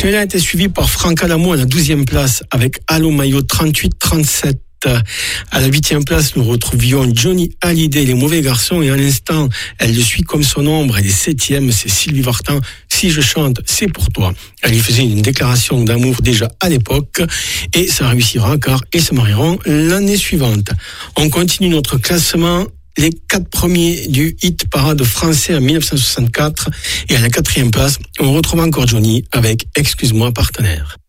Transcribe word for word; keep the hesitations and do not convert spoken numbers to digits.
Celui-là a été suivi par Franck Adamo à la douzième place avec Allo Mayo trente-huit trente-sept. À la huitième place, nous retrouvions Johnny Hallyday, Les Mauvais Garçons, et à l'instant, elle le suit comme son ombre. Elle est septième, c'est Sylvie Vartan. Si je chante, c'est pour toi. Elle lui faisait une déclaration d'amour déjà à l'époque, et ça réussira car ils se marieront l'année suivante. On continue notre classement. Les quatre premiers du hit parade français en dix-neuf cent soixante-quatre, et à la quatrième place, on retrouve encore Johnny avec Excuse-moi partenaire.